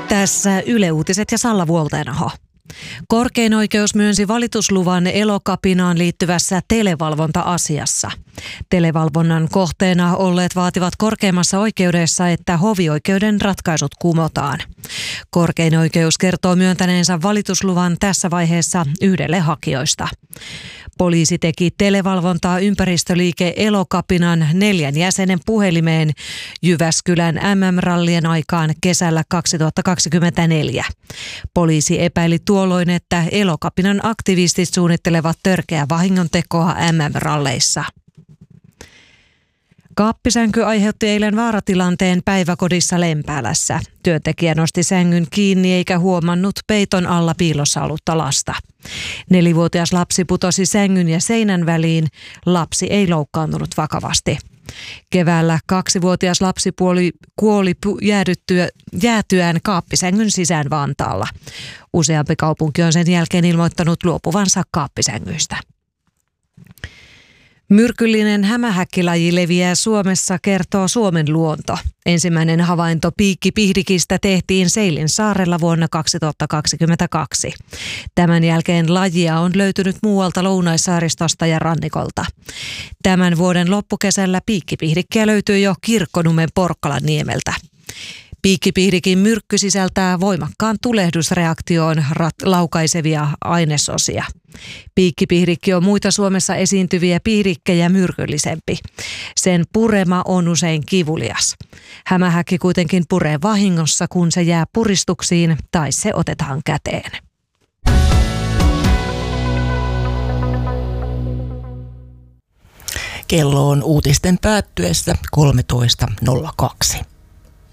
Tässä Yle Uutiset ja Salla Vuolteenaho. Korkein oikeus myönsi valitusluvan Elokapinaan liittyvässä televalvonta-asiassa. Televalvonnan kohteena olleet vaativat korkeimmassa oikeudessa, että hovioikeuden ratkaisut kumotaan. Korkein oikeus kertoo myöntäneensä valitusluvan tässä vaiheessa yhdelle hakijoista. Poliisi teki televalvontaa ympäristöliike Elokapinan 4 jäsenen puhelimeen Jyväskylän MM-rallien aikaan kesällä 2024. Poliisi epäili tuolloin, että Elokapinan aktivistit suunnittelevat törkeää vahingontekoa MM-ralleissa. Kaappisänky aiheutti eilen vaaratilanteen päiväkodissa Lempäälässä. Työntekijä nosti sängyn kiinni eikä huomannut peiton alla piilossa ollutta lasta. 4-vuotias lapsi putosi sängyn ja seinän väliin. Lapsi ei loukkaantunut vakavasti. Keväällä 2-vuotias lapsi kuoli jäätyään kaappisängyn sisään Vantaalla. Useampi kaupunki on sen jälkeen ilmoittanut luopuvansa kaappisängyistä. Myrkyllinen hämähäkkilaji leviää Suomessa, kertoo Suomen luonto. Ensimmäinen havainto piikkipihdikistä tehtiin Seilin saarella vuonna 2022. Tämän jälkeen lajia on löytynyt muualta Lounaissaaristosta ja rannikolta. Tämän vuoden loppukesällä piikkipihdikkiä löytyy jo Kirkkonummen Porkkalanniemeltä. Piikkipihdikin myrkky sisältää voimakkaan tulehdusreaktioon laukaisevia ainesosia. Piikkipihdikki on muita Suomessa esiintyviä pihdikkejä myrkyllisempi. Sen purema on usein kivulias. Hämähäkki kuitenkin puree vahingossa, kun se jää puristuksiin tai se otetaan käteen. Kello on uutisten päättyessä 13.02.